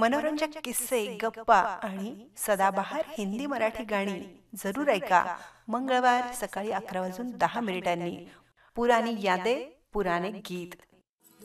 मनोरंजक किस्से, गप्पा आणि सदाबहार हिंदी मराठी गाणी जरूर ऐका. मंगळवार सकाळी 11:10 पुरानी यादें पुराने गीत.